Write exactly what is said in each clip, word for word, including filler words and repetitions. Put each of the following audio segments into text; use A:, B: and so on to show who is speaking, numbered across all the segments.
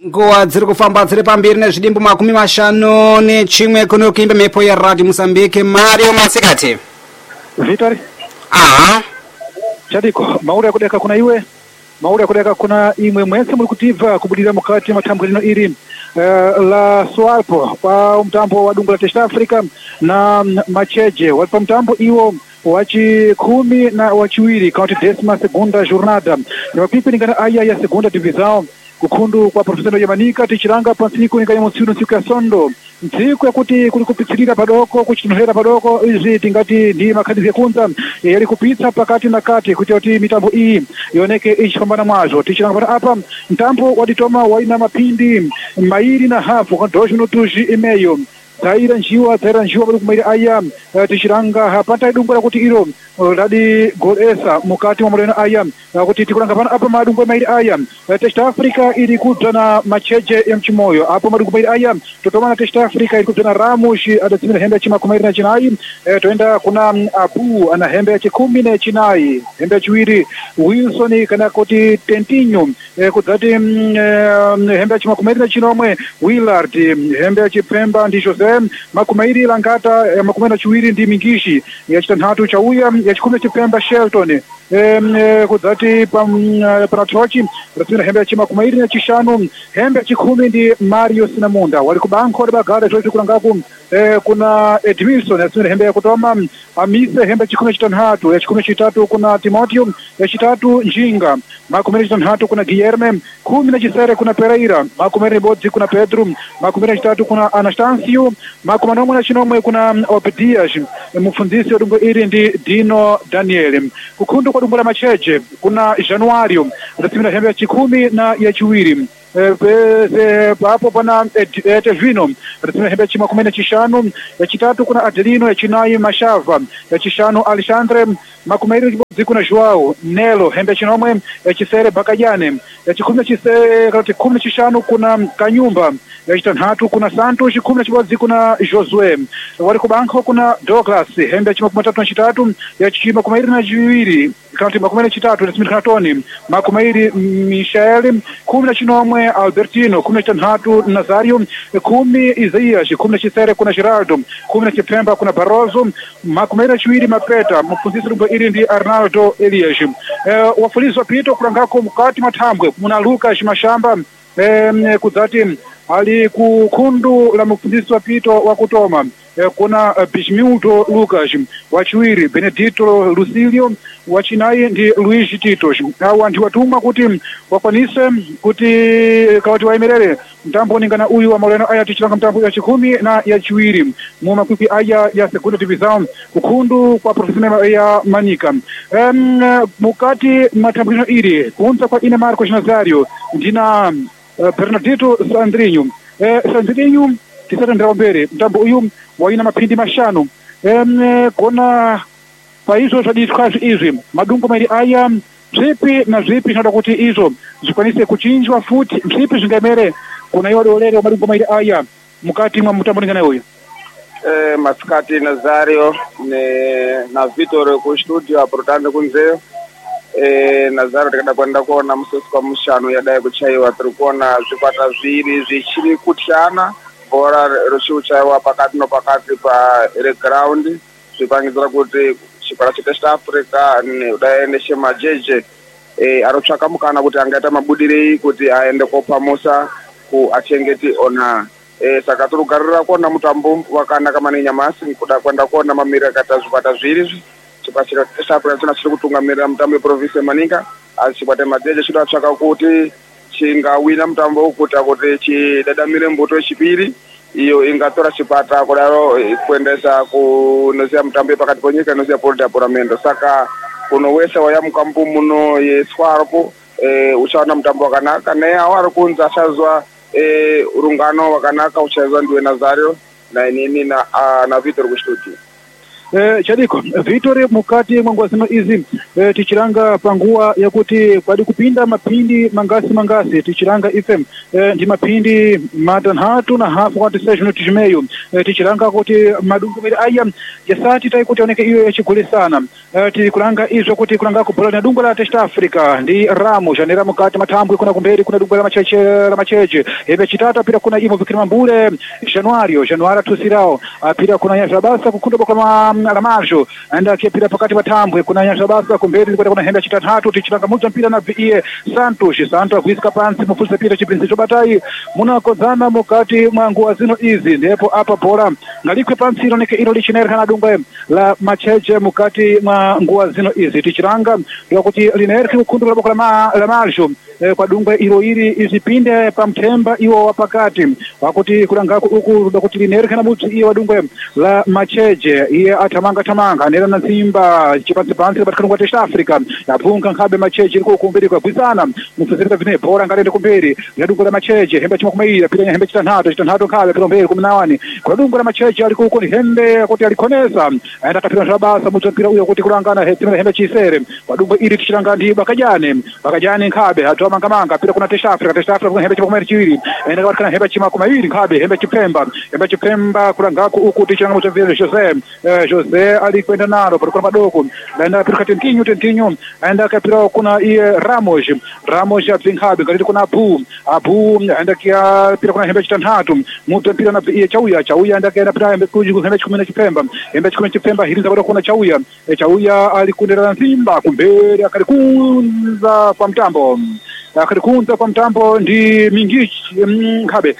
A: nguva dziri kufamba dziri pambiri nezvidimbu makumi mashanu nechimwe kuno kuimba mhepo yeradio Mozambique. Mario Masikati
B: Vitali
A: aha
B: chadiko mauri yakudeka kuna iwe mauri yakudeka kuna imwe mwese muri kutivha kubudira mukati matambo lino iri uh, la Swalpo pa mtambo wa dungu la Test Africa na Macheje walipa mtambo iwo wachi kumi na wachiwiri kaunti desima segunda jornada ni wapipi ningana aya ya segunda divisão kukundu kwa professional Yamanika tichiranga pansiku ninganya musiunu siku ya sondo nsiku ya kuti kuli kupitsilira padoko kuchinohera padoko izi tingati ndi makhadi yekunza yali kupitsa pakati na kati kuti kuti mitambo iyi ioneke ichifambana mwazo tichiranga pata apa mtambo waditoma waina mapindi mairi na hafu kwa doshi nutuji imeyo taira njiwa taira njiwa bali kumaira aya uh, tichiranga hapata idumbo la kuti ilo uh, radi golesa mukati wa mulena aya uh, kuti tikulanga pana apa madumbo mairi aya uh, Test Africa ili kudzana Macheje ya mchimoyo apo madumbo mairi aya totomana Test Africa ili kudzana Ramushi adatimira hembe chima kumairi na chinai uh, toenda kuna um, Apu ana hembe ya chikumi na chinai hembe ya chiwiri Wilson kana kuti Tentinho uh, kudzati um, uh, hembe ya chima kumairi na chinomwe Willard um, hembe ya chipemba ndi Jose makumairi langata eh, makumena na chiwiri ndi Mingishi ya chitanhatu cha uya ya chikumi chipemba Shelton eh, eh, kudzati pam panatrochi rasina hembe ya chima kumairi na chishanu hembe ya chikumi ndi Mario Sinamunda wali kubanko bagada chocho kulangaku eh, kuna Edmilson rasina hembe ya kutoma Amise hembe ya chikumi chitanhatu ya chikumi chitatu kuna Timoteo ya chitatu Njinga makumena chitanhatu kuna Guilherme kumi na chisere kuna Pereira makumena bodzi kuna Pedro makumena chitatu kuna Anastasio makumanomo na chinomwe kuna Obedias mufundisi wa dungo iri ndi Dino Daniel kukundu kwa dungo la Macheje kuna Januario ratimina hembe ya chikumi na ya chiwiri hapo pana Tevino ratimina hembe ya chima kumena chishanu ya chitatu kuna Adelino ya chinai Mashava ya chishanu Alexandre makumairi kuna Joao Nelo hembe ya chinomwe ya chisere Bakajane ya chikumi na chisere kati kumi na chishanu kuna Kanyumba ya chitanhatu kuna Santos kumi na chibodzi kuna Josue wali kubanko kuna Douglas hembe ya chima kumatatu na chitatu ya chima kumairi na jiwiri kaunti makumene chitatu rasimiri kanatoni makumairi Michel kumi na chinomwe Albertino kumi na chitanhatu Nazario kumi Isaias kumi na chisere kuna Geraldo kumi na chipemba kuna Barroso makumairi na chiwiri Mapeta mfunzisi rumbo iri ndi Arnaldo Elias eh, wafulizi wapito kulangako mukati matambwe muna Lucas Mashamba eh, kudzati ali kukundu la mfunzisi wapito wa kutoma eh, kuna uh, Bismuto Lucas wachiwiri Benedito Lucilio wachinai ndi Luis Tito awa ndi watumwa kuti wakwanise kuti kawati waimerere mtambo ningana uyu wa mauleno aya tichilanga mtambo ya chikumi na ya chiwiri mu makwikwi aya ya segunda divisão kukundu kwa profissional ya Manika um, mukati matambulino iri kunza kwa ine Marcos Nazario ndina uh, Bernardito Sandrinho eh, Sandrinho tisatandira mbere mtambo uyu waina mapindi mashanu um, kona paizo zvaditwa izvi madungo mairi aya zvipi na zvipi zvinoda kuti izvo zvikwanise kuchinjwa futi zvipi zvingamere kuna iwa dolere wa madungo mairi aya mukati mwa mutambo ningana uyu
C: eh, Masikati Nazario ne, na Vitor ku studio aportando kunzeyo eh, Nazario tikada kwenda kuona musosi kwa mushanu yadai kuchaiwa turikuona zvikwata zviri zvichiri kutyana bora rochiuchaiwa pakati no pakati pa ground zvipangidzira kuti chipara cha Test Africa nedaendeshe Macheje eh, arotsvaka mukana kuti angaita mabudirei kuti aende kopamusa ku achengeti ona eh, saka turugarira kuona mutambo wakanaka maningi nyamasi kuda kwenda kuona mamira kata zvikwata zviri chipara cha Test Africa china chiri kutungamirira mutambo weprovince Manika asi chikwata Macheje chinotsvaka kuti chingawina mutambo kuti kuti chidadamire mbuto yechipiri iyo ingatora chipata kudaro kuendesa kunosia mutambo pakati ponyika inosia polita poramendo saka kunowesa waya mukampu muno yeswarpo eh, uchaona mutambo wakanaka naye awo ari kunzi achazwa eh, urungano wakanaka uchazwa ndiwe Nazario na inini na, uh, na Vitor kustudio
B: eh, chadiko Victory mukati mwa zino izi eh, tichiranga pangua yakuti kwadi kupinda mapindi mangasi mangasi tichiranga ife eh, ndi mapindi matanhatu na hafu kwa tiseshono tichimeyo eh, tichiranga kuti madungu mire aya yasati tai kuti oneke iyo yachigulisana eh, tikulanga izo kuti kulanga kubola na dungu la Test Africa ndi Ramos janera mukati matambwe kuna kumberi kuna dungu la macheche la macheche ebe chitata pira kuna imo Vikiri Mambure Januario Januara tusirao pira kuna nyasha basa kukunda kwa la marjo anda kia pira pakati matambwe kuna nyasha basa kumberi kuna henda chitatu tichiranga muza mpira na V E Santos Santos viska pansi mufusa pira chiprinsi batai muna kozana mukati mwangu zino izi ndipo hapa bora ngalikwe pansi iloneke ilo lichinera kana dunga la macheche mukati mwangu zino izi tichiranga yakuti linerki ukundu la bokala ma la marjo eh, kwa dunga ilo ili izipinde pamtemba iwo wapakati wakuti kulanga huku kuti linerki na mutu iyo dunga la macheche iye atamanga tamanga nera na Simba chipatsi pansi patikana kwa Test Africa yapunga nkabe macheche liko kumbiri kwa kwisana mufuzirika vine bora ngarende kumbiri ya dunga la macheche hemba chima kumaira pira hemba chitanhato chitanhato kabe kumbiri kuminawani kwa dunga la macheche aliko huko ni hembe kuti alikonesa aenda kapira shabasa mutu mpira uyo kuti kulangana hemba hemba chisere kwa dunga ili tichiranga ndi bakajane bakajane nkabe hatwa mangamanga pira kuna Test Africa Test Africa hemba chima kumaira chiwiri aenda katika hemba chima kumaira nkabe hemba chipemba hemba chipemba kulangako huko tichiranga mutu vile Jose eh, Jose alikwenda nalo kwa madoko aenda pira tentinyo tentinyo aenda kapira kuna iye Ramos Ramos ya Zinhabe ngati kuna Abu Abu aenda kia pira kuna hemba chitanhatu mutu pira na iye Chauya Chauya aenda kia pira hemba kuji hemba kumi na chipemba hemba kumi na chipemba hiliza kwa kuna Chauya e, Chauya alikundira na Simba kumbere akalikunza kwa mtambo akalikunza kwa mtambo ndi Mingichi Mkabe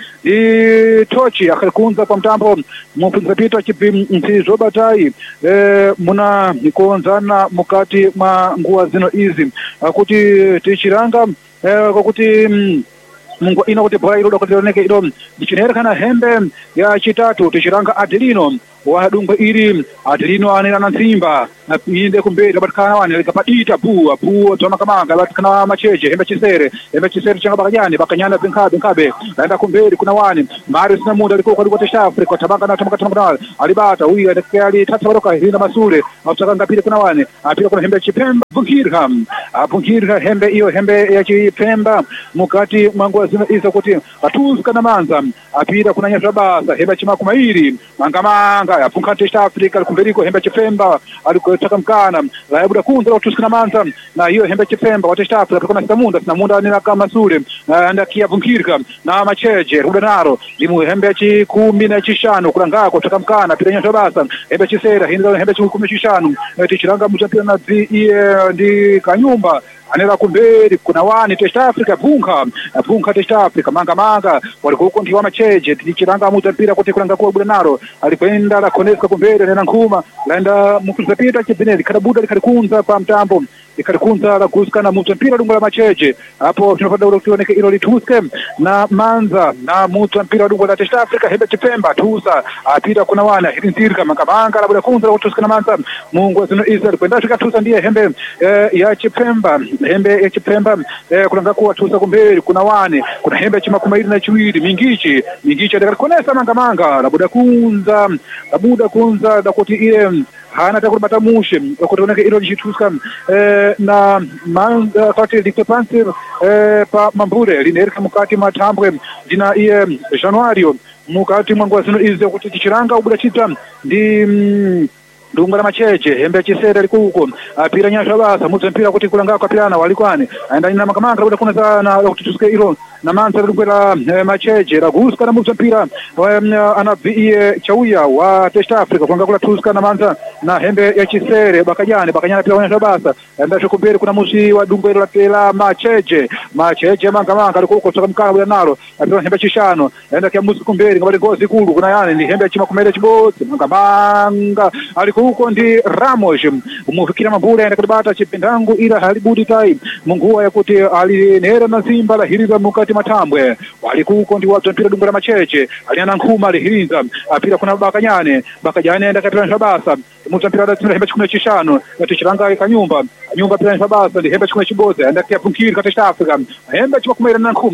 B: ndi Tochi akalikunza kwa mtambo mufunza pita chipi mtizo batai e, muna nikonzana mukati mwa nguwa zino izi kuti tichiranga e, kuti mungu ino kuti bora ilo kuti loneke ilo dichinera kana hembe ya chitatu tichiranga Adelino wa dunga iri Adelino anena na Simba na inde kumbere batkana wani likapadita bu bu toma kamanga batkana macheche hembe chisere hembe chisere changa bakanyane bakanyana benkabe benkabe naenda kumbere kuna wani Maris na muda liko kwa Test Africa tabanga na tabanga tabanga alibata huyu atakayali tatu baroka hina masule atakanga pile kuna wani apile kuna hembe chipemba Bunkirha Bunkirha hembe iyo hembe ya chipemba mukati mwangu zino izo kuti atuzuka na manza apira kuna nyasha basa hembe chima kumairi mangamanga apunka Test Africa kumberiko hembe chipemba alikotaka mkana la yabuda kunza atuzuka na manza na hiyo hembe chipemba wa Test Africa kuna Samunda Samunda ni kama sure anda kia Bunkirha na macheche rudanaro limu hembe chi kumi na chishano kulanga kutaka mkana pira nyasha basa hembe chisera hinda hembe chi kumi na chishano tichiranga mutapira na iye ndi kanyumba anela kumberi kuna wani Test Africa punka punka Test Africa manga manga waliko huko ndiwa macheche tichiranga mutapira kuti kulanga kwa budanaro alikwenda la koneska kumberi nena nkuma laenda mukuzapita chipineli karabuda likalikunza pa mtambo likalikunza la kuskana mutapira dunga la macheche hapo tunapata ule kuoneka ilo lituske na manza na mutapira dunga la Test Africa hembe chipemba tusa apira kuna wana hirintirika manga manga la budakunza la tuska na manza mungu zino Israel kwenda fika tusa ndiye hembe eh, ya chipemba hembe ya chipemba eh, kulanga kuwa tusa kumberi kuna wane kuna hembe chima kumairi na chiwiri Mingichi Mingichi adakalikonesa manga manga la budakunza la budakunza da kuti ile hana takuribata mushe kutoneka ilo lichituska eh, na manga kati diktepansi eh, pa Mambure linerika mukati matambwe dina iye Januario mukati mwangu zino izi kuti tichiranga ubuda chita ndi mm, dunga la macheche hembe chisere likuko apira nyasha basa mutu mpira kuti kulanga kwa pirana walikwane aenda ina makamanga kuda kuna sana kutusuke ilo na manza dunga la eh, macheche la guska na mutu mpira um, ana vie Chauya wa Test Africa kulanga kula tuska na manza na hembe ya chisere bakajane bakanyana pira nyasha basa enda shokumbere kuna musi wa dunga ilo la macheche macheche makamanga likuko kutoka mkana bila nalo apira hembe chishano enda kia musi kumbere ngabale gozi kulu kuna yani ni hembe chima kumele chibozi makamanga aliku huko ndi Ramos umufikira Mambure aenda kudibata chipindangu ila halibudi tai munguwa ya kuti alinera na Simba la hiriza mukati matambwe walikuko ndi watu mpira dunga la macheche aliana nkuma alihiriza apira kuna bakanyane bakajane aenda kapira shabasa mutu mpira da hembe chikuna chishano tichiranga kanyumba nyumba pira shabasa ndi hembe chikuna chiboze aenda kia Bunkirha Test Africa hembe chima kumaira na nkuma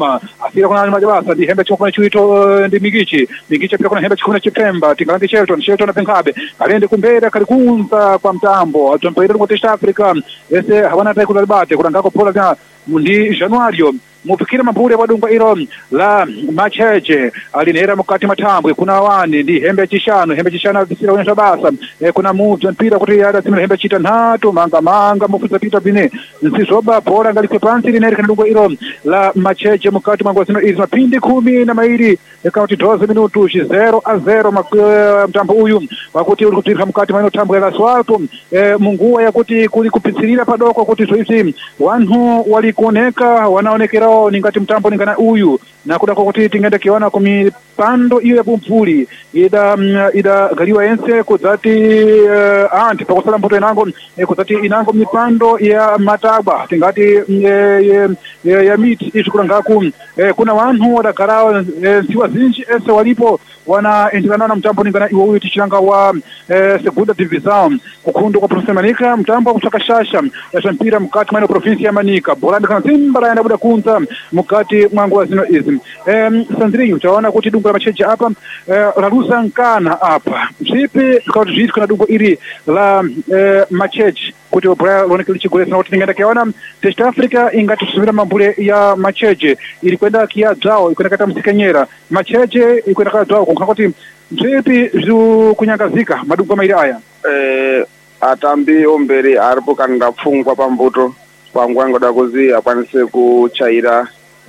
B: asira kuna majabasa ndi hembe chokuna chuito ndi migichi migichi pia kuna hembe chokuna chipemba tingalandi Shelton Shelton penkabe kalende kumbera kalikunza kwa mtambo atompoira kwa Test Africa ese hawana tai kulibate kulangako pola na ndi Januario mufikira mabure wadungwa ilo la Macheche alinera mukati matambwe kuna wani ndi hembe chishano hembe chishano bisira wena basa e, kuna mutu mpira kuti yada simira hembe chita nhato manga manga mufuza pita bine nsisoba bora ngali pansi lineri kana dungwa ilo la Macheche mukati mangwa zino izi mapindi kumi na mairi ekauti doze minutu shi zero a zero mtambo uyu wakuti uli kutirika mukati maino tambo ya Swalpo e, munguwa ya kuti kuli kupitsirira padoko kuti soisi wanhu wali kuoneka wanaonekera ningati mtambo ningana uyu na kuda kuti tingenda kiona kumipando iyo ya bumpuli ida ida galiwa yense kuzati uh, anti pakusala mpoto inango eh, kuzati inango mipando ya mataba tingati eh, ya, ya, ya miti ishukura ngaku eh, kuna wanhu wadakarao eh, siwa zinji ese walipo wana endelana na mtambo ningana iwa uyu tichiranga wa eh, segunda divisão kukundu kwa provinsi Manika mtambo kuchaka shasha ya mpira mkati maino provinsi ya Manika bolanda kana simba ya buda kunza mkati mwangu wa zino izi um, Sandrinho utaona kuti dungo la Macheche hapa uh, ralusa nkana hapa msipi tukauti jitu kuna dungo iri la uh, Macheche kuti obra loneke lichigolesa na kuti ningenda kiaona Test Africa ingati tusumira mambule ya Macheche ili kwenda kia zao ikwenda kata msikanyera Macheche ikwenda kata zao kwa kuti msipi zu kunyangazika madungo mairi aya
C: eh atambi omberi aripo kanda pfungwa pambuto pangwango dakuzi akwanise kuchaira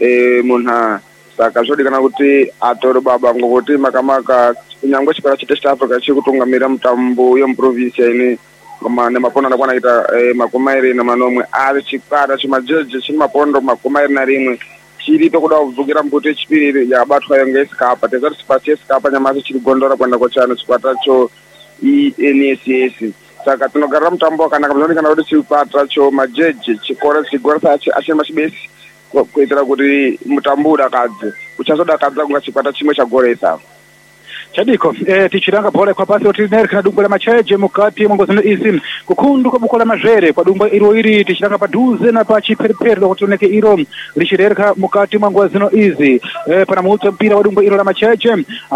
C: e munha saka zvodikana kuti atoro baba ngokuti makamaka kunyangwe chipara cha Test Africa chikutungamira mutambo yemuprovinsi ine nemapondo andakwana ita e, makumairi na manomwe ari chikwata chimajeje chini mapondo makumairi na rimwe chiripo kuda kuvhukira mbuto yechipiri yabatwa yonge esikapa tezati chipasi yesikapa nyamasi chiri gondora kwenda kochano chikwatacho I N S S saka tinogarira mutambo wakanaka zvinoonekana kuti chikwata cho majeje chikora chigoresa achema chibesi kuitira kuti mutambo udakadze uchazodakadza kunga chikwata chimwe chagoresa
B: Chadiko eh, tichiranga bora kwa pasi otineri kana dungo la Macheche mukati mwango zino izi kukundu kwa buko la Majere kwa dungo iro iri tichiranga paduze na pa chiperiperi kwa toneke iro lishirereka mukati mwango zino izi eh, pana muuta mpira wa dungo iro la Macheche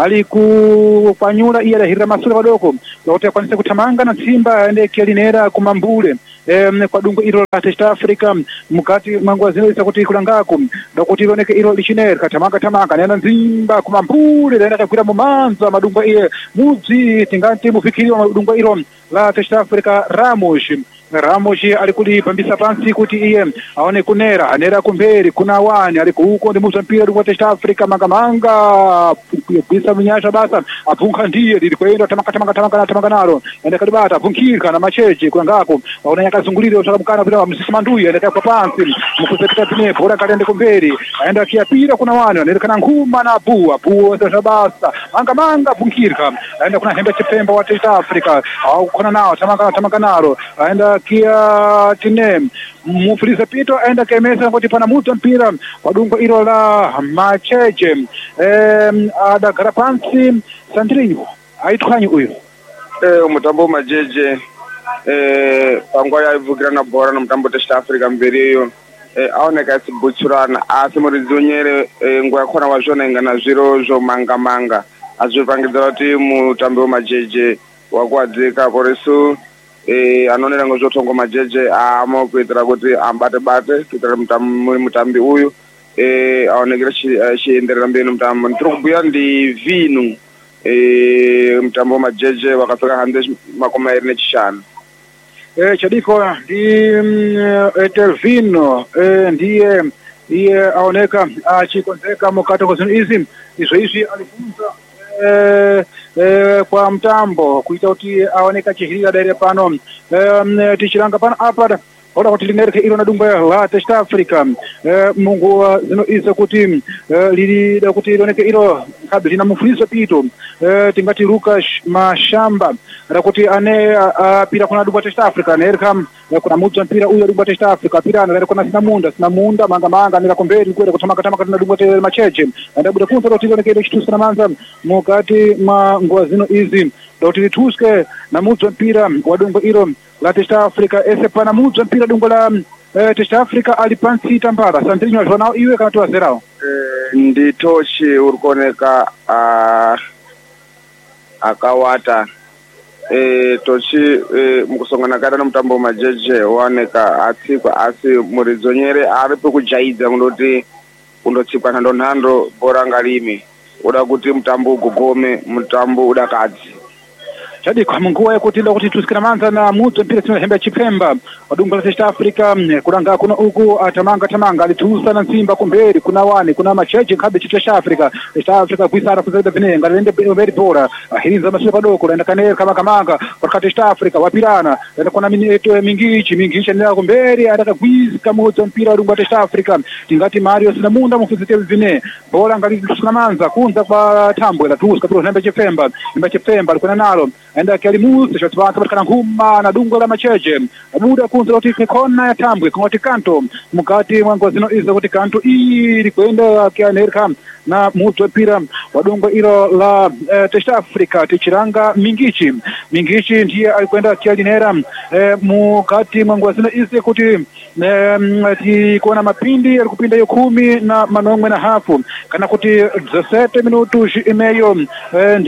B: alikupanyula iya lahira masula wadoko kwa kwanise kutamanga na Simba ende kialinera kumambule eh, kwa dungo iro la Test Africa mukati mwango zino izi kuti kulangaku kuti iloneke iro lishineri katamanga tamanga nena Simba kumambule nena kakwira mumanza madungwa iye mudzi tingati mufikiri wa madungwa iro la Test Africa Ramos Ramos alikuli pambisa pansi kuti iye aone kunera anera kumberi kuna wani alikuuko ndi muza mpira wa Test Africa manga manga kuisa mnyasha basa apunka ndiye lilikwenda tamaka tamaka tamaka tamaka nalo ende kalibata apunkika na Macheche kwa ngako aona yakazungulire utakabukana bila msimanduye ende kwa pansi mkuzetika tine bora kalende kumberi aenda kiapira kuna wani ende kana nguma na bua bua sasa basa manga manga apunkika aenda kuna hembe chipemba wa Test Africa au kuna nao tamaka tamaka nalo aenda kia tine mufiliza pito aenda kemesa kuti pana mutu mpira wadungo iro la Macheche eh adagara pansi Sandrinho aitwanyi uyu
C: eh mutambo Macheche eh pangwa yaivukira na bora na mutambo Test Africa mberi iyo eh aoneka sibuchurana asimuridzonyere eh ngwa yakona wazvona ingana zviro zvo manga manga azvipangidzira kuti mutambo Macheche wakwadzika koresu eh anonera ngozvotongo Macheche amo kuitira kuti ambate bate kuitira mutambi mutambi uyu eh aonekera chienderera mberi mutambo ndiri kubhuya ndi Vinu eh mutambo Macheche wakapfeka hande makumairi nechishanu
B: eh Chadiko ndi uh, Telvino eh ndiye iye aoneka achikonzeka mukato kuzino izi izvo izvi alifunza eh eh kwa mtambo kuita kuti aoneka chihirira daire pano eh tichiranga pano apa ora kuti linereke iro na dungo la Test Africa eh mungu zino izo kuti eh, lili da kuti iloneke iro kabla lina mufurizo pito eh tingati Lucas Mashamba ra kuti ane apira kuna dungo Test Africa nereka kuna mudza mpira uyo dungo Test Africa pira ana kuna sina munda sina munda manga manga nira komberi kwera kutamaka tamaka na dungo te Macheche ndabuda kunza kuti iloneke iro chitu sana manza mukati mwa ngwa zino izi doti tuske na mudza mpira wa dungo iro la Test Africa ese pana mudza mpira dungo la eh, Test Africa alipansi tambara Sandrinho azona iwe kana tuwazerao
C: eh ndi tochi urikuoneka uh, akawata e, tochi e, mukusongana kata nomutambo majeje waoneka atsikwa asi muridzonyere ari pekujaidza kundoti kundotsikwa nhando nhando bhora ngarime uda kuti mutambo ugogome mutambo udakadzi
B: jadi kwa munguwa yekuti ila kuti tusikira manza na mutu mpira sino hembe chipemba wadunga la East Africa kuranga kuna uku atamanga tamanga alitusa na Simba kumberi kuna wani kuna macheji kabe chitu East Africa East Africa kuisara kuzaida vinenga lende mberi bora hirinza masule padoko lenda kanere kama kamanga wakati East Africa wapirana lenda kuna mineto mingichi mingichi nila kumberi ataka kuiska mutu mpira wadunga la East Africa tingati Mario sinamunda mufizite vine bora ngali tusikira manza kunza kwa tambwe la tuska piro hembe chipemba hembe chipemba kuna nalo enda kalimuzi shoti wake batikana nguma na dungo la macheje abuda kunza loti kona ya tambwe kongoti kanto mukati mwango zino izo kuti kanto ili kwenda kianerka na mutu pira wadungo ilo la eh, East Africa tichiranga mingichi mingichi ndiye alikwenda kialinera eh, mukati mwango zino izo kuti eh, tikona mapindi alikupinda yo kumi na manomwe na hafu kana kuti dezessete minutos e meio eh,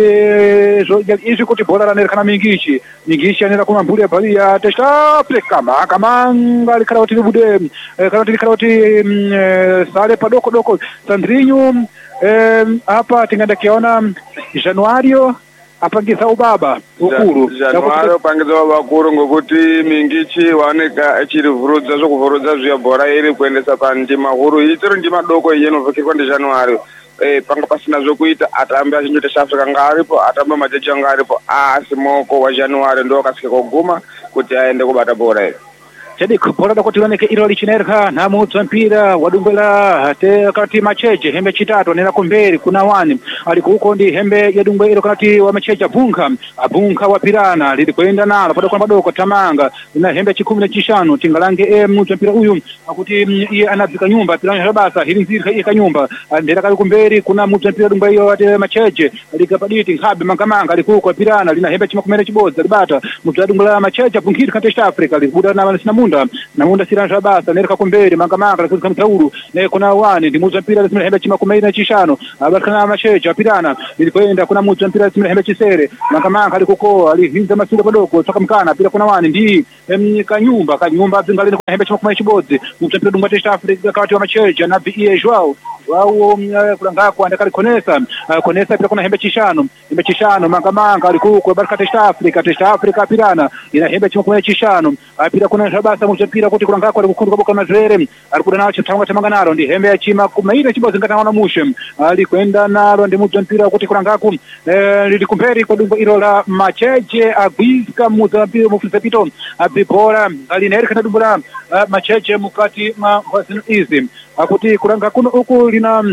B: ndi izi kuti bora la nerkana mingichi mingichi anera kuma mbuli ya bali ya East Africa makamanga likala kuti libude kana kuti likala kuti sale padoko doko Sandrinho hapa tinganda kiona Januario apangisa ubaba ukuru
C: Januario apangisa ubaba ukuru ngokuti mingichi waoneka achirivurudza zvokuvurudza zviya bhora iri kuendesa pandima huru itiro ndima doko yenovhekirwa ndi Januario eh panga pasina zvokuita atambe achinjota South Africa ngaripo atamba majeje ngaripo asi moko wa Januario ndo akasike kuguma kuti aende kubata bhora iri
B: jadi bora da kuti waneke iro lichinerka na mutu mpira wadumbela te kati macheje hembe chitatu nena kumberi kuna wani alikuko ndi hembe ya dumbe iro kati wa macheje bunka abunka wa pirana lilikwenda nalo padoko padoko tamanga na hembe chikumi na chishanu tingalange e mutu mpira uyu akuti iye anadzika nyumba pirana habasa hili nzirika iye kanyumba ndera kali kumberi kuna mutu mpira dumbe iyo ate macheje likapaditi ngabe mangamanga alikuko pirana lina hembe chimakumene chiboza libata mutu adumbela macheje bunkiri kati East Africa libuda na sina munda na munda siranja basa nereka kumberi mangamanga kuzika mtauru ne kuna wani ndi mutu mpira simile hembe chimakumene na chishanu abakana macheje apirana lilikwenda kuna mutu mpira simile hembe chisere mangamanga alikuko alivinza masule padoko toka mkana pira kuna wani ndi kanyumba kanyumba zingalini kuna hembe chimakumene chibodzi mutu mpira dumba East Africa kati wa macheje na vie Joao wao kulanga kwa ndakali konesa konesa pira kuna hembe chishanu hembe chishanu mangamanga alikuko baraka East Africa East Africa pirana ina hembe chimakumene chishanu apira kuna shabasa mutu mpira kuti kulanga kwa kukundu kwa mazere alikuda nacho tanga tamanga nalo ndi hembe ya chima kumaira chibozi ngataona mushe alikwenda nalo ndi mutu mpira kuti kulanga ku lilikumberi kwa dumbo ilo la macheje agwizka mutu mpira mufisa pito abibora alinerika na dumbo la macheje mukati ma wasinu izi akuti kulanga kuno uku lina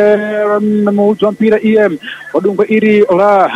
B: mutu mpira iye wadungo iri la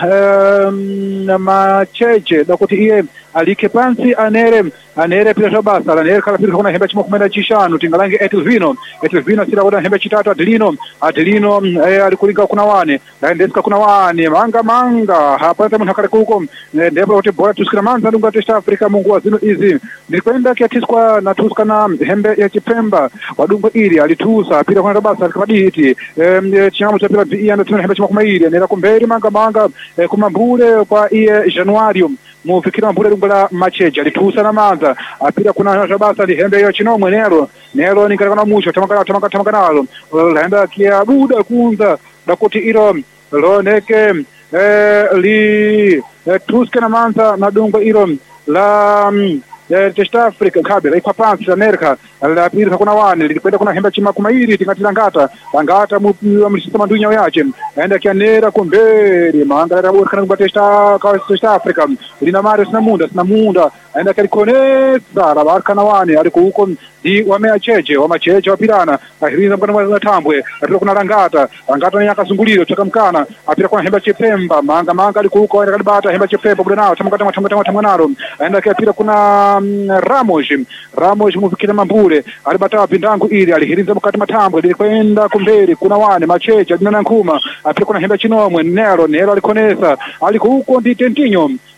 B: macheje dakuti iye alike pansi anere anere pira shabasa anere kala pira kuna hembe chimakumena chishanu tingalange Etelvino Etelvino sira wada hembe chitatu Adelino Adelino eh, alikulinga kuna wane ndaendeska kuna wane manga manga hapa tamu hakare kuko ndebo wote bora tusikira manza dunga East Africa mungu wazino izi nilikwenda kiatiskwa na tuska na hembe ya Chipemba wadungo iri alitusa pira kuna shabasa alikabaditi eh, chingamu cha pira iya ndo hembe chimakumena nera kumberi manga manga eh, kumambule kwa iye Januario mufikira mbule dungola macheje alitusa na manza apira kuna shabasa li hembe yo chinomwe nero nero ni kana mucho tamaka tamaka tamaka nalo lenda kia buda kunza dakuti iro loneke eh, li eh, tuska na manza na dungo iro la East Africa kabila ikwa pansi America la pili kuna wani lilikwenda kuna hembe chima kumairi tingatila ngata ngata mu mlisema ndunya yache aenda kianera kumberi manga la bora kana kubatesta kwa East Africa lina Mario sina munda sina munda aenda kalikonesa la barka na wani aliko huko di wameacheje wamacheje wapirana ahiriza mkana wa tambwe apira kuna rangata rangata ni akazunguliro takamkana apira kuna hembe chepemba manga manga aliko huko aenda kalibata hembe chepemba bwana nao tamaka tamaka tamaka tamaka nalo aenda kapira kuna Ramos Ramos mufikira mambule alibata pindangu ili alihirinza mkati matambwe lilikwenda kumberi kuna wane macheche dinana nkuma apira kuna hembe chinomwe nero nero alikonesa aliko huko ndi Tentinho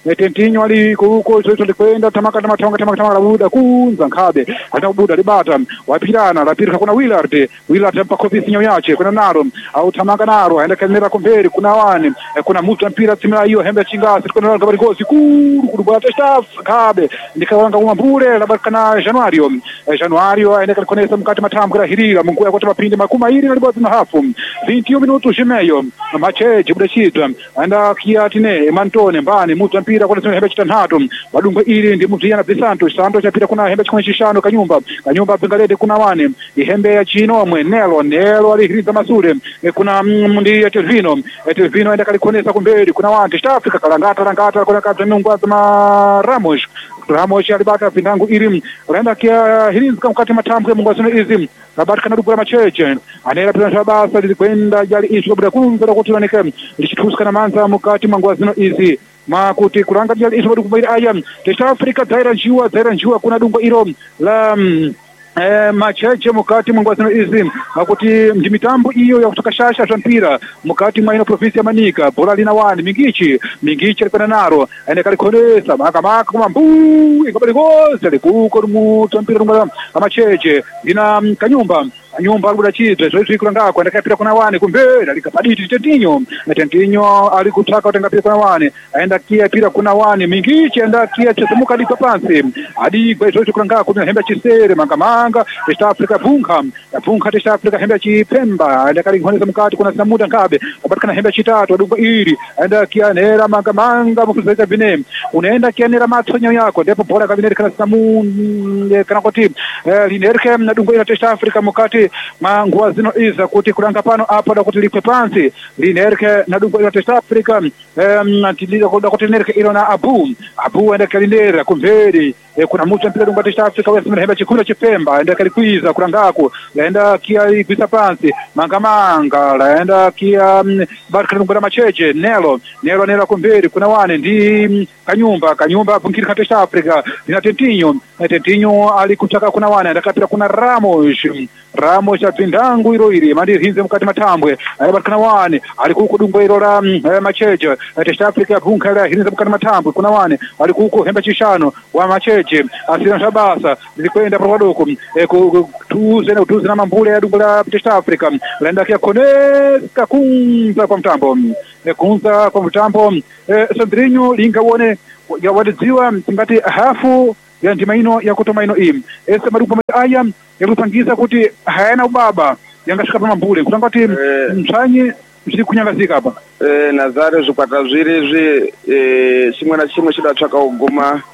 B: Tentinho ali kuko zoito likwenda tamaka na matonga tamaka tamaka buda kunza Nkhabe ana buda libata wapirana lapirika kuna Willard Willard ampa kofisinyo yache kuna naro au tamaka naro aenda kamera kumberi kuna wani kuna mtu mpira timira hiyo hembe chingasi kuna nalo kabari gozi kuru kuru staff Nkhabe ndikawanga umambure labakana Januario Januario aenda konesa mkati matambo kira hirira mungu yakota mapindi makuma hili na liboti na hafu vinte minutos shimeyo macheje buda chitwa aenda kiatine Mantone mbani mtu mpira kwa hembe chitanhato badungo ili ndi mtu yana Santo Santo chapita kuna hembe chikoni chishano kanyumba kanyumba pingalete kuna wani ihembe ya chino mwe Nelo Nelo alihiriza masure e kuna ndi ya Telvino e Telvino aenda kalikonesa kumberi kuna wani Afrika kalangata langata kuna kata mungu azma Ramos Ramos alibata pindangu ili renda kia hirinzi mkati matambo ya mungu azma izim Kabati kana dukura macheche anera pina basa likwenda jali isu buda kunza kuti waneke lichituska na manza mukati mangwazino izi makuti kuranga jali isu buda kubaira aya Test Africa zaira njua zaira njua kuna dungo iro la Eh, macheche mukati mungwazino izi makuti mjimitambo iyo ya kutoka shasha mpira mukati mwaino provinsi ya Manika bola lina wani mingichi mingichi alipana naro ene kalikonesa maka maka kuma mbuu ikabali gozi alikuko mutu mpira runga macheche lina kanyumba nyumba alikuda chita zoitu ikulanga kwa ndaka pira kuna wani kumbele alikapaditi Tentinho na Tentinho alikutaka utenga pira kuna wani aenda kia pira kuna wani mingichi aenda kia chesemuka liko pansi hadi kwa zoitu kulanga kuna hembe chisere mangamanga Test Africa bunka bunka Test Africa hembe chipemba aenda kalikonesa mkati kuna Samuda Nkhabe abatikana hembe chitatu adungo iri aenda kia nera mangamanga mkuzaita vine unaenda kia nera matonyo yako depo bora kabineti kana Samuda kana koti linerke na dungo ira Test Africa mukati manguwa zino iza kuti kulanga pano apo da kuti likwe pansi linerke na dungo ila Test Africa um, tilida kuda kuti linerke ilo na Abu Abu enda kalindera kumveri e, kuna mutu mpira dungo Test Africa wesi mna hemba chikula chipemba enda kalikwiza kulangako laenda kia ikwisa pansi mangamanga laenda kia um, barika dungo la macheche Nelo Nelo nela kumveri kuna wane ndi um, kanyumba kanyumba punkiri ka Test Africa lina Tentinho Tentinho alikutaka kuna wane enda kapira kuna Ramos Ramos apindangu iro iri mandi hinze mukati matambwe ayabatikana wane alikuko dungo iro la eh, macheche Test Africa bunka la hinze mukati matambwe kuna wane alikuko hembe chishano wa macheche asina shabasa likwenda kwa wadoko eh, tuze na tuze na mambule ya dungo la Test Africa laenda kia koneska kunza kwa mtambo eh, kunza kwa mtambo eh, Sandrinho linga wone ya wadiziwa ngati hafu ya ndimaino ya kutomaino im ese madupo aya yalupangiza kuti hayana ubaba yangashika pa mambule kutanga kuti eh, mtsanye ziri kunyangazika apa
C: eh nazare zvikwata zviri zvi eh chimwe na chimwe chidatsvaka kuguma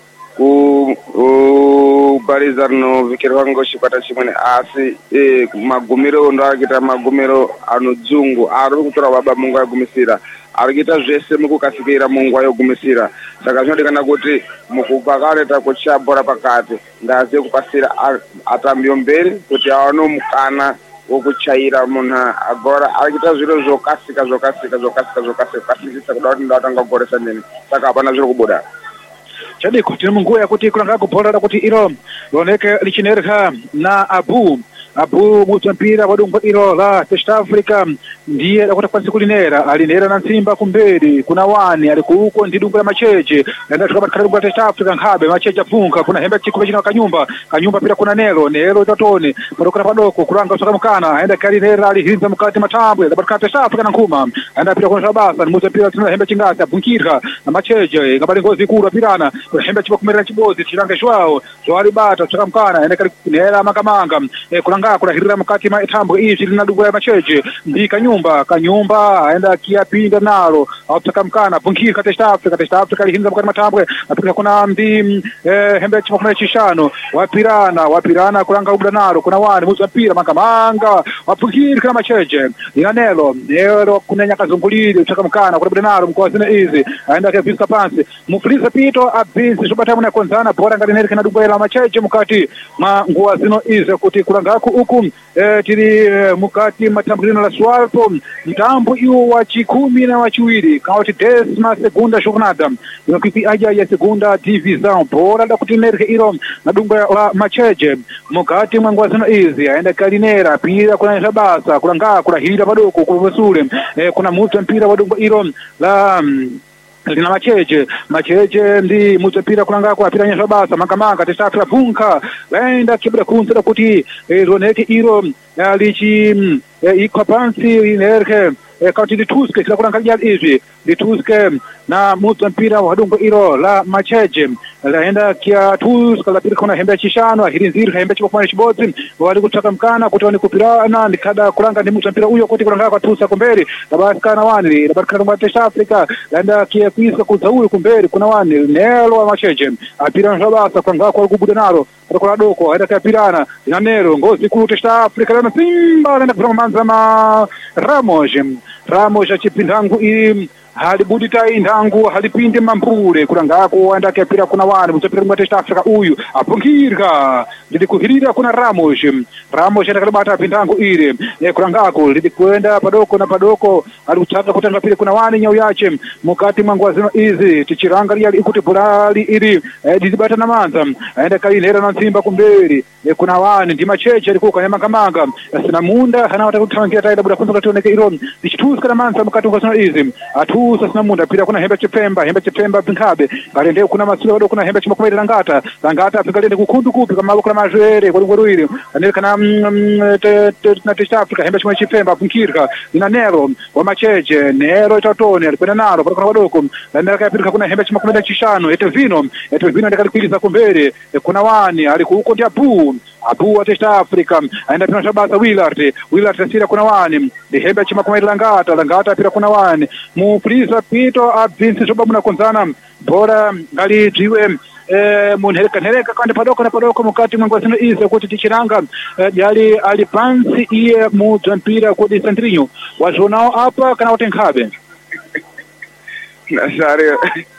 C: ku bariza rinovhikirwa ngochikwata chimwe asi eh magumiro ndo akita magumiro anodzungu ari kutora baba mungu agumisira arikita zvese mukukasikira mungu ayogumisira saka zvinodikana kuti mukupakareta kuchabhora pakati ndazi kupasira atambiyo mberi kuti aone mukana wokuchaira munhu agora arikita zviro zvokasika zvokasika zvokasika zvokasika kasikisa kuda kuti ndatanga kugoresa nini saka hapana zviri kubuda
B: chadiko tiri munguva yakuti kulanga kubhora kuti iro loneke lichinereka na Abu Abu mutampira wadungo ilo la Test Africa ndiye dakota kwansi kulinera alinera na Simba kumberi kuna wani alikuuko ndidungo la macheche nenda tukabatikana dungo la Test Africa Nkhabe macheche funka kuna hembe chikume china kanyumba kanyumba pira kuna Nelo Nelo tatoni padokana padoko kulanga usaka mukana aenda kalinera alihinza mukati matambwe dabatikana Test Africa na nkuma aenda pira kuna shabasa mutampira tuna hembe chingasa bunkirka na macheche ngabali ngozi kura pirana hembe chipa kumerera chibozi chilanga shwao zwali bata usaka mukana aenda kalinera makamanga e, kulanga kula hirira mukati matambo izi lina dungo la macheche ndi kanyumba kanyumba aenda kia pinda nalo apaka mkana bunkiri ka Test Africa Test Africa lihinza mukati matambwe apika kuna mbi eh, hembe chima kuna chishano wapirana wapirana kulanga ubda nalo kuna wani mutu wapira makamanga wabunkiri kana macheche ina Nelo Nelo kuna nyaka zungulili utaka mkana kuna ubda nalo mkwa zine izi aenda kia pisa pansi mufliza pito abinzi subatamu na konzana bora ngari neri kana dungo la macheche mukati ma nguwa zino izi kuti kulangaku uku eh, tiri eh, mukati matambulino la Swalpo mtambo iwo wa chikumi na wachiwiri kauti desma segunda jornada inakipi aja ya segunda divisão bora da kuti nerke iro na dungo la macheche mukati mwangwa zino izi aenda kalinera pira kuna shabasa kulanga kuna hira padoko kuvusule eh, kuna mutu mpira wa dungo iro la um, lina macheche macheche ndi mutsapira kulangako apira nyesha basa makamanga tisafira punka vaenda kibra kunzira kuti roneke iro lichi ikwa pansi inerke kauti lituske kila kulangalia izvi lituske na mutsapira wadungo iro la macheche laenda kia tuska la pira kuna hembe chishano ahirinziri hembe chikofanya chibodzi wali kutaka mkana kuti wani kupirana ndikada kulanga ndi mutsapira uyo kuti kulanga kwa tusa kumberi labasikana wani labarikana mwate Afrika laenda kia kuiska kuzaui kumberi kuna wani nelo wa macheche apira njabasa kulanga kwa kubuda naro kwa doko aenda kia pirana ina nero ngozi kuru testa Afrika lana simba laenda kuna manza ma Ramos Ramos achipindangu i halibudita indangu halipinde mambure kulangako aenda kia kuna wani mutsapira mwate Afrika uyu apungirka lidi kuhirira kuna Ramos Ramos aenda kalibata pindangu ire ne kulangako lidi kuenda padoko na padoko alutaka kutanga pile kuna wani nyau yache mukati mwangu zino izi tichirangalia ikuti bulali iri dizibata na manza aenda kalinera na simba kumberi ne kuna wani ndi macheche alikuka ne makamanga sina munda hana watakutangia taida buda kunza katoneke iro dichituska na manza mukati kwa zino izi atusa sina munda pila kuna hembe chepemba hembe chepemba pinkabe kalende kuna masula wado kuna hembe chimakumere langata langata pikalende kukundu kupi kama kuna majwere kwa ngoro ire anele kana na testa Afrika hembe chimwe chipemba punkirka ina nero wa macheche nero itatoni alikwenda naro kwa wadoko ndaka yapirika kuna hembe chimakumenda chishano ete vino ete vino ndakalikwiliza kumbere kuna wani alikuko ndi abu abu wa testa Afrika aenda pina shabasa Willard Willard tasira kuna wani ndi hembe chimakumenda langata langata pira kuna wani mu prisa pito abvinsi sababu na konzana bora ngali jiwe eh munhereka hereka kandi padoko na padoko mukati mwangu sino ize kuti tichiranga yali ali pansi iye muzampira kodi Sandrinho wazonao apa kana utenkhabe
C: nasare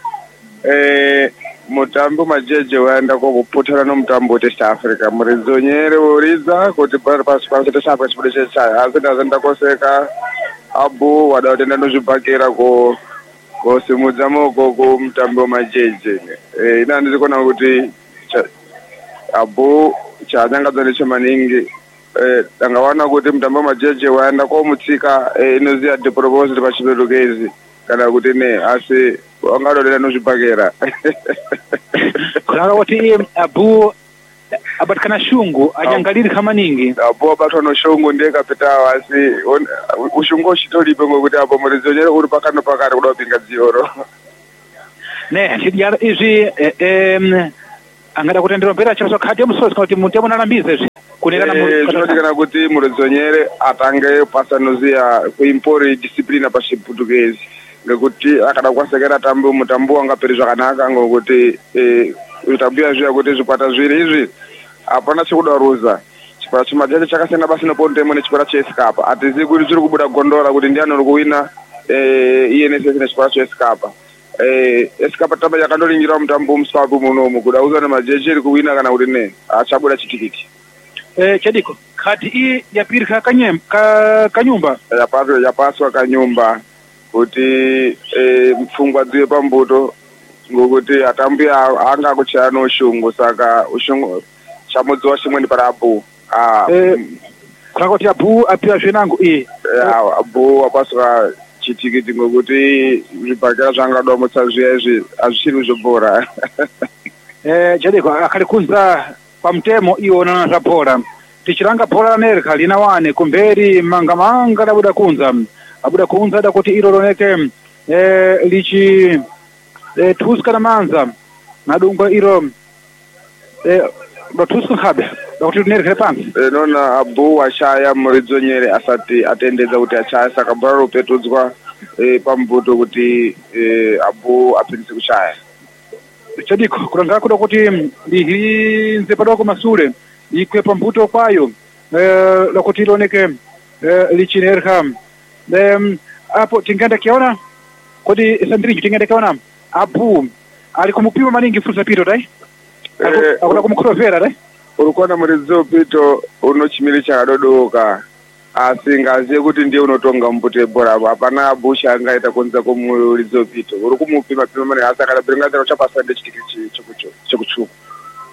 C: eh mutambo majeje waenda ko kuputana no mutambo Test Africa murizonyere uriza kuti bar pas pas Test Africa chibude cha azenda azenda koseka abu wadaotenda no zvibhakera ko kosimudza moko ku mutambo majeje eh ina ndizikona kuti abu chanyangadza nechemaningi eh dangawana kuti mutambo majeje waenda ko mutsika inoziya de proposal pachibelokezi kana kuti ne asi wangadodera nozvibhakera
B: kana kuti abu abatkana shungu ajangaliri kama ningi
C: abu abatwa no shungu ndiye kapitawa asi ushungu chitolipe ngokuti apo murizonyere uri pakano pakari kuda kupinga dzioro
B: ne chidiyara izvi em angada kutendera mpera chaso khati musosi kuti muntemo nalambize zvi kunera
C: kana kuti murizonyere atange pasanoziya kuimpori discipline pachiputukezi ngekuti akada kwasekera tambo mutambo wanga peri zvakanaka ngokuti eh utabia zviya kuti zvikwata zviri izvi apana chikuda ruza chipara chimajeje chakasiyana basi nopontemo nechipara cheeskapa atizivi kuti chiri kubuda gondora kuti ndiani uri kuwina eh I N S S nechipara cheeskapa eh eskapa tamba yakandoringira mutambo musapu munomu kuda uzana majeje iri kuwina kana kuti ne achabuda chitikiti
B: eh chediko khati I yapirika kanyem ka kanyumba
C: yapaswa yapaswa kanyumba kuti eh mfungwa dziwe pambuto ngokuti atambi anga kuchaya no shungu saka ushungu chamudziwa chimwe para abu ah
B: eh kana kuti abu apira zvenangu eh
C: abu apaswa chitikiti ngokuti zvibhakera zvangadwa mutsa zviya izvi azvichiri zvobhora
B: eh chediko akalikunza pamtemo iona zvabhora tichiranga bhora America lina wane kumberi manga manga dabuda kunza abuda kunza da kuti iro roneke eh lichi eh tuska na manza nadungo iro eh batuska khabe kuti nereke pansi
C: eh nona abu washaya murizonyere asati atendeza kuti achaya saka bora upetudzwa eh pambuto kuti eh abu apinze kuchaya
B: chadiko kuranga kuda kuti ndihinze padoko masule ikwe pambuto kwayo eh lokuti roneke eh lichinerha em apo tingenda kiona kodi Sandrinho tingenda kiona abu ali kumupima maningi fursa pito dai akuna kumukrovera dai
C: urukona murizo pito unochimiri chakadodoka asi ngaziye kuti ndiye unotonga mbute bora apana abu changaita kunza kumurizo pito uri kumupima pima mani asakala biringaza uchapasa ndechitiki chekucho chekuchuku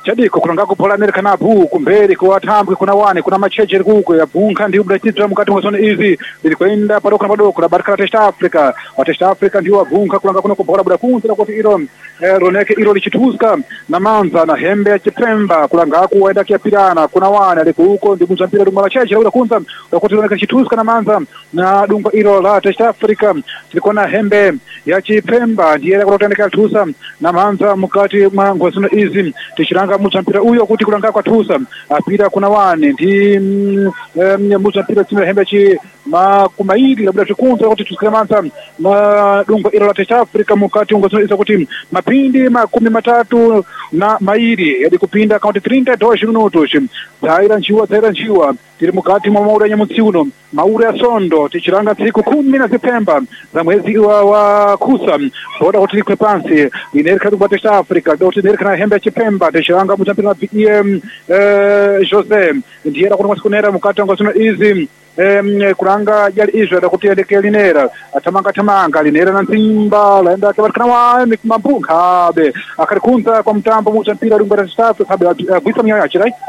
B: chadiko kulanga kupola Amerika na bu kumberi kwa tambwe kuna wane kuna macheche kuko ya bunka ndio mdatitwa mkati mwa zone hizi bilikwenda padoko na padoko na baraka Test Africa wa Test Africa ndio bunka kulanga kuna kupola buda kunza kwa iro eh, roneke iro lichituska na manza na hembe ya chipemba kulanga kuenda kiapirana kuna wane aliko huko ndio mzampira dunga la cheche buda kunza kwa roneke chituska na manza na dunga iro la Test Africa tulikona hembe ya chipemba ndiye kwa tendeka tusa na manza mkati mwa ngosino hizi tishiranga mutampira uyo kuti kulanga kwa tusa apira kuna wane ndi um, mutampira tsime hembe chi ma kumairi labda tukunza kuti tusikamanta ma dungo ilo la Test Africa mukati ngosino hizi kuti mapindi makumi matatu na mairi yadi kupinda kaunti trinta e dois minutos zaira nchiwa zaira nchiwa tiri mukati mwa maura nyamutsiuno maura ya sondo tichiranga siku kumi na Septemba za mwezi wa, wa kusa boda kuti likwe pansi inerika dungo Test Africa doti inerika na hembe chipemba tichiranga mutampira na B E M eh, Jose ndiye kuna masikunera mukati ngosino hizi Um, kuranga jali izwa da kuti yadeke linera atamanga tamanga linera na nsimba laenda kabatkana wa mikmambuka be akarikunza kwa mtambo mutampira dunga Test Africa sabe gwisa mnyo yachi right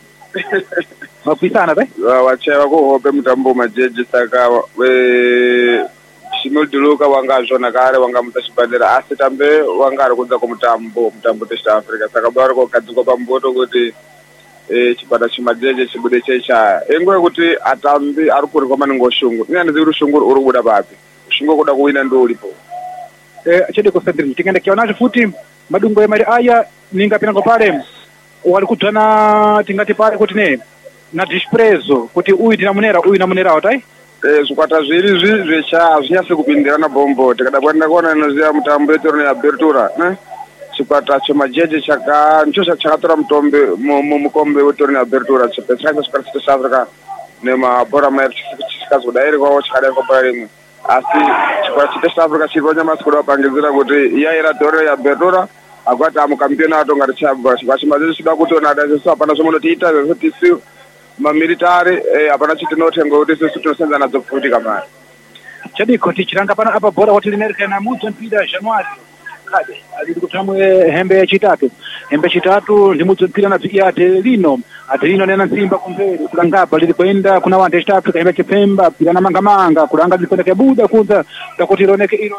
B: gwisa na be
C: wachewa ko hope mtambo majeje saka we shimul duluka wanga zona kare wanga mutashibandera asitambe wanga kunza kwa mtambo mtambo Test Africa saka baro ko kadzuko pamboto kuti eh chipata chimajeje chibude checha engwe kuti atambi ari kuri kwa maningo shungu ngani ziri shungu uri kuda papi shungu kuda kuwina ndo ulipo
B: eh chede ko sadri tingenda kiona futi madungo ya mari aya ninga pinango pale wali kutana tingati pale kuti ne na disprezo kuti uyu dinamunera uyu namunera otai
C: eh zvikwata zviri zvi zvecha zvinyase kupindirana bombo tikada kwenda kuona inoziya mutambo yetorone ya Bertura ne chikwata chemajeje chaka ndicho chakatora mutombe mukombe wetorone ya Bertura chipesaka chikwata Test Africa nemabhora mairi chisikazodai kwawo chikadai kwa rimwe asi chikwata Test Africa chirikonya masikuda pangidzira kuti yaira torone ya Bertura akwati amukampeonato ngati chabva chikwata chemajeje chida kutona daseso apana zvomonotiita zekuti si mamilitari eh apana chitinotenga kuti sisi tinosenza nadzo futi kamari
B: chadiko tichiranga pana apa bhora kuti linerika na mudzo mpira Januari kade alidi kutamwe hembe ya chitatu hembe chitatu ndi mudzo mpira na via Adelino Adelino nena nsimba kumberi kulangapa lili kwenda kuna wa Test Africa hembe chipemba pira na manga manga kulanga likwenda kebuda kunza takuti roneke iro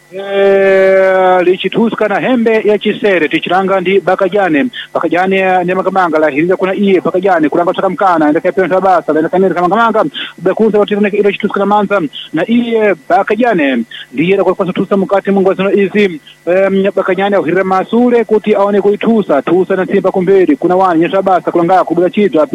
B: eh lichituska na hembe ya chisere tichiranga ndi bakajane bakajane ne magamanga la hiringa kuna iye bakajane kulanga tsaka mkana ndaka penta basa la kanera kama magamanga bakunza kuti roneke iro chituska na manza na iye bakajane ndiye kwa kwa tusa mukati mungu zino izi um, bakajane uhira masure kuti aone kuitusa tusa na simba kumberi kuna wani nyesha basa kulanga kubula chitwa